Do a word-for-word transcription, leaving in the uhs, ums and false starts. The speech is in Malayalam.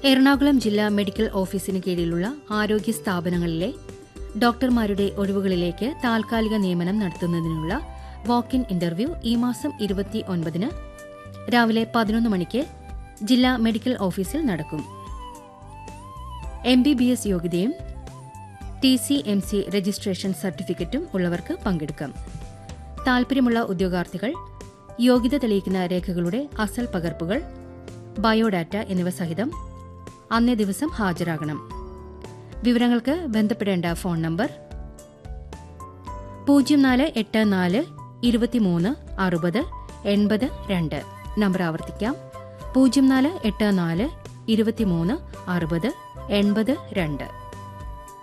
എറണാകുളം ജില്ലാ മെഡിക്കൽ ഓഫീസിന് കീഴിലുള്ള ആരോഗ്യ സ്ഥാപനങ്ങളിലെ ഡോക്ടർമാരുടെ ഒഴിവുകളിലേക്ക് താൽക്കാലിക നിയമനം നടത്തുന്നതിനുള്ള വാക്ക് ഇൻ ഇന്റർവ്യൂ ഈ മാസം ഇരുപത്തി ഒൻപതിന് രാവിലെ പതിനൊന്ന് മണിക്ക് ജില്ലാ മെഡിക്കൽ ഓഫീസിൽ നടക്കും. എം ബി ബി എസ് യോഗ്യതയും T C M C registration സർട്ടിഫിക്കറ്റും ഉള്ളവർക്ക് പങ്കെടുക്കാം. താൽപര്യമുള്ള ഉദ്യോഗാർത്ഥികൾ യോഗ്യത തെളിയിക്കുന്ന രേഖകളുടെ അസൽ പകർപ്പുകൾ, ബയോഡാറ്റ എന്നിവ സഹിതം അന്നേ ദിവസം ഹാജരാകണം. വിവരങ്ങൾക്ക് ബന്ധപ്പെടേണ്ട ഫോൺ നമ്പർ പൂജ്യം നാല് എട്ട് നാല് ഇരുപത്തിമൂന്ന് അറുപത് എൺപത് രണ്ട്. നമ്പർ ആവർത്തിക്കാം: പൂജ്യം നാല് എട്ട് നാല് ഇരുപത്തിമൂന്ന് അറുപത് എൺപത് രണ്ട്.